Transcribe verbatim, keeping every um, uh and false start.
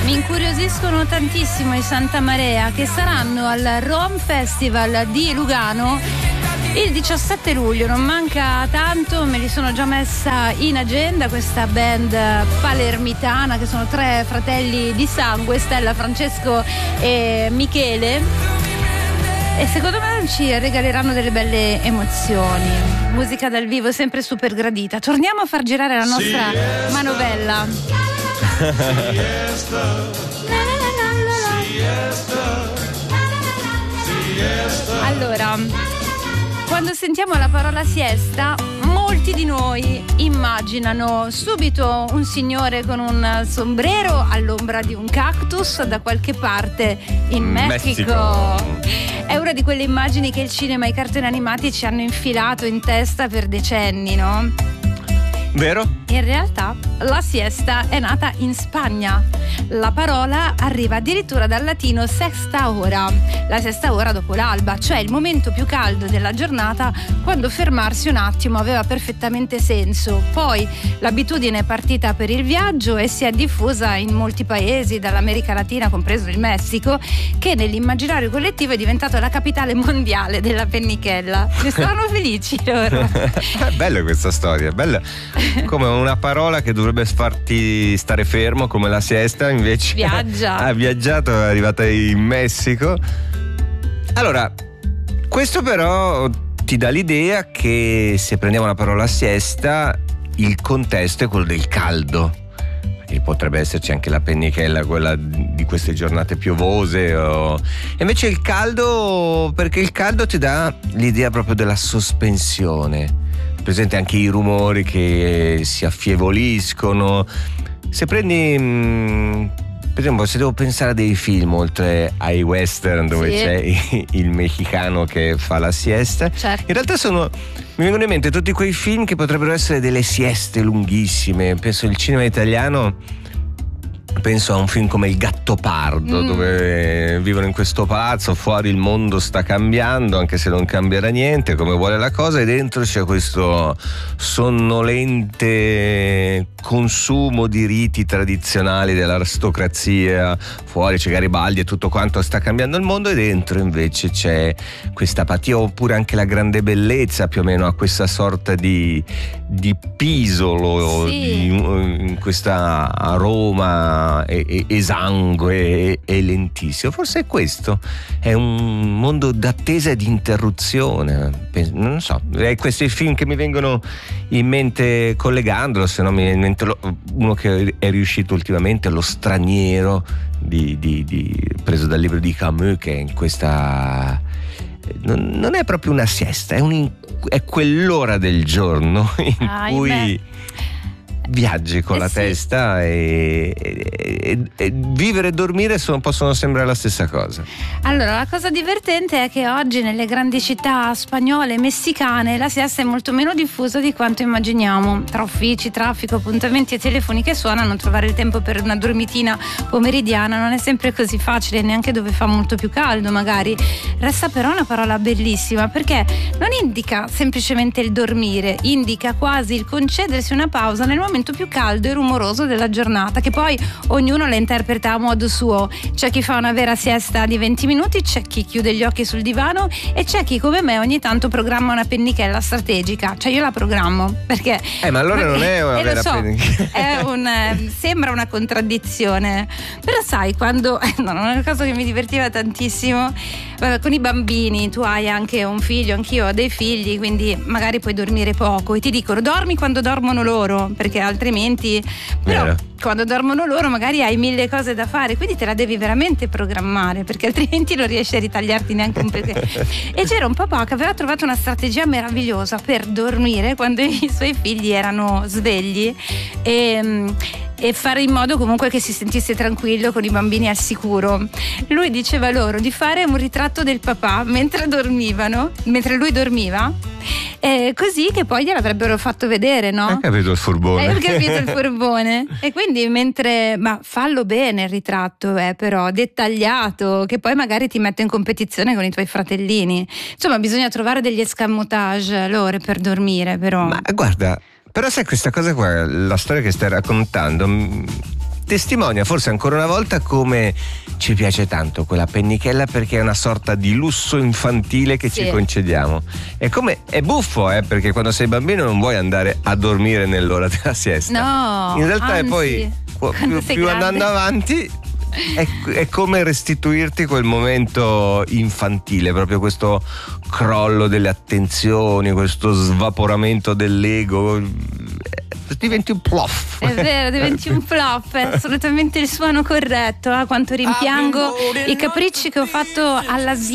Mi incuriosiscono tantissimo i Santa Marea, che saranno al Rom Festival di Lugano il diciassette luglio. Non manca tanto, me li sono già messa in agenda, questa band palermitana che sono tre fratelli di sangue, Stella, Francesco e Michele, e secondo me ci regaleranno delle belle emozioni. Musica dal vivo sempre super gradita. Torniamo a far girare la nostra Siesta. manovella. Siesta. Siesta. Siesta. Allora, quando sentiamo la parola siesta, molti di noi immaginano subito un signore con un sombrero all'ombra di un cactus da qualche parte in Messico. Messico. È una di quelle immagini che il cinema e i cartoni animati ci hanno infilato in testa per decenni, no? Vero? In realtà la siesta è nata in Spagna. La parola arriva addirittura dal latino sexta ora, la sesta ora dopo l'alba, cioè il momento più caldo della giornata, quando fermarsi un attimo aveva perfettamente senso. Poi l'abitudine è partita per il viaggio e si è diffusa in molti paesi, dall'America Latina, compreso il Messico, che nell'immaginario collettivo è diventato la capitale mondiale della pennichella. Ne stanno felici loro. È bella questa storia, è bella. Come una parola che dovrebbe farti stare fermo, come la siesta, invece viaggia. Ha viaggiato, è arrivata in Messico. Allora, questo però ti dà l'idea che se prendiamo la parola siesta, il contesto è quello del caldo. E potrebbe esserci anche la pennichella, quella di queste giornate piovose, o... e invece il caldo, perché il caldo ti dà l'idea proprio della sospensione. Presente anche i rumori che si affievoliscono. Se prendi, mh, per esempio, se devo pensare a dei film oltre ai western dove sì. c'è il mexicano che fa la siesta, certo. in realtà sono, mi vengono in mente tutti quei film che potrebbero essere delle sieste lunghissime. Penso al cinema italiano. Penso a un film come Il Gattopardo, mm. dove vivono in questo palazzo, fuori il mondo sta cambiando, anche se non cambierà niente, come vuole la cosa, e dentro c'è questo sonnolente consumo di riti tradizionali dell'aristocrazia, fuori c'è Garibaldi e tutto quanto sta cambiando il mondo, e dentro invece c'è questa apatia, oppure anche La Grande Bellezza, più o meno a questa sorta di, di pisolo, sì. di, in questa aroma esangue e, e lentissimo. Forse è questo, è un mondo d'attesa e di interruzione. Non so, è questi film che mi vengono in mente collegandolo, se no mi viene in mente lo, uno che è riuscito ultimamente, Lo Straniero di, di, di, preso dal libro di Camus, che è in questa non, non è proprio una siesta, è, un, è quell'ora del giorno in ah, cui viaggi con eh la sì. testa e, e, e vivere e dormire sono, possono sembrare la stessa cosa. Allora, la cosa divertente è che oggi nelle grandi città spagnole e messicane la siesta è molto meno diffusa di quanto immaginiamo. Tra uffici, traffico, appuntamenti e telefoni che suonano, trovare il tempo per una dormitina pomeridiana non è sempre così facile, neanche dove fa molto più caldo magari. Resta però una parola bellissima, perché non indica semplicemente il dormire, indica quasi il concedersi una pausa nel momento più caldo e rumoroso della giornata, che poi ognuno la interpreta a modo suo. C'è chi fa una vera siesta di venti minuti, c'è chi chiude gli occhi sul divano e c'è chi come me ogni tanto programma una pennichella strategica. Cioè io la programmo perché eh ma allora non è una eh, vera so, pennichella, è un, eh, sembra una contraddizione, però sai, quando eh, no, una cosa che mi divertiva tantissimo, vabbè, con i bambini, tu hai anche un figlio, anch'io ho dei figli, quindi magari puoi dormire poco e ti dicono dormi quando dormono loro, perché altrimenti però Vero. quando dormono loro magari hai mille cose da fare, quindi te la devi veramente programmare, perché altrimenti non riesci a ritagliarti neanche un perché. E c'era un papà che aveva trovato una strategia meravigliosa per dormire quando i suoi figli erano svegli e e fare in modo comunque che si sentisse tranquillo con i bambini al sicuro. Lui diceva loro di fare un ritratto del papà mentre dormivano, mentre lui dormiva, eh, così che poi gliel'avrebbero fatto vedere, no? Hai capito il furbone? Hai capito il furbone? E quindi mentre, ma fallo bene il ritratto, eh, però dettagliato, che poi magari ti mette in competizione con i tuoi fratellini. Insomma, bisogna trovare degli escamotage loro per dormire, però. Ma guarda, però sai questa cosa qua, la storia che stai raccontando testimonia forse ancora una volta come ci piace tanto quella pennichella, perché è una sorta di lusso infantile che sì. ci concediamo. E come è buffo, eh, perché quando sei bambino non vuoi andare a dormire nell'ora della siesta. No, in realtà anzi, è poi più, più andando avanti è, è come restituirti quel momento infantile, proprio questo crollo delle attenzioni, questo svaporamento dell'ego. Diventi un plof. È vero, diventi un plof, è assolutamente il suono corretto. Eh? Quanto rimpiango i capricci che ho fatto all'asilo